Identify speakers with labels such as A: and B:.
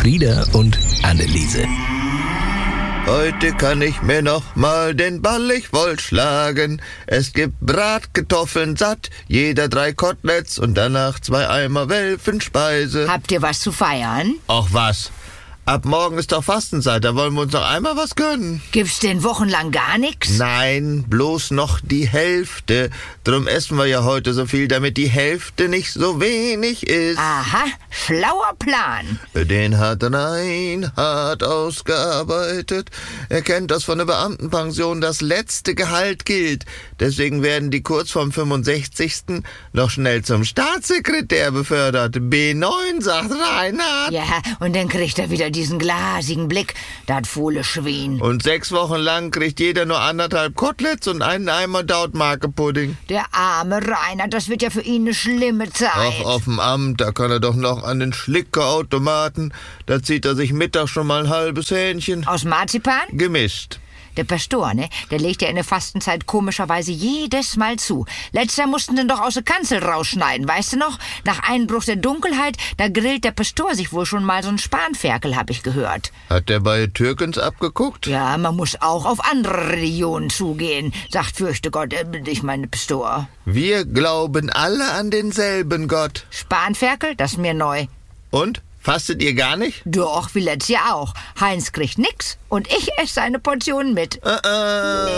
A: Frieda und Anneliese.
B: Heute kann ich mir noch mal den Ball, ich wollt schlagen. Es gibt Bratkartoffeln satt, jeder 3 Koteletts und danach 2 Eimer Welfenspeise.
C: Habt ihr was zu feiern?
B: Ach was, ab morgen ist doch Fastenzeit, da wollen wir uns noch einmal was gönnen.
C: Gibt's denn wochenlang gar nichts?
B: Nein, bloß noch die Hälfte. Drum essen wir ja heute so viel, damit die Hälfte nicht so wenig ist.
C: Aha, schlauer Plan.
B: Den hat Reinhard ausgearbeitet. Er kennt das von der Beamtenpension, das letzte Gehalt gilt. Deswegen werden die kurz vorm 65. noch schnell zum Staatssekretär befördert. B9, sagt Reinhard.
C: Ja, und dann kriegt er wieder diesen glasigen Blick, das fohle Schwein.
B: Und 6 Wochen lang kriegt jeder nur 1,5 Koteletts und einen Eimer Dautmarke-Pudding.
C: Der arme Reinhard, das wird ja für ihn eine schlimme Zeit.
B: Ach, auf dem Amt, da kann er doch noch an den Schlickerautomaten. Da zieht er sich mittags schon mal ein halbes Hähnchen.
C: Aus Marzipan?
B: Gemischt.
C: Der Pastor, ne? Der legt ja in der Fastenzeit komischerweise jedes Mal zu. Letzter mussten den doch aus der Kanzel rausschneiden, weißt du noch? Nach Einbruch der Dunkelheit, da grillt der Pastor sich wohl schon mal so ein Spanferkel, hab ich gehört.
B: Hat der bei Türkens abgeguckt?
C: Ja, man muss auch auf andere Religionen zugehen, sagt fürchte Gott, ich meine Pastor.
B: Wir glauben alle an denselben Gott.
C: Spanferkel, das ist mir neu.
B: Und? Fastet ihr gar nicht?
C: Doch, wie letztes Jahr auch. Heinz kriegt nix und ich esse seine Portionen mit.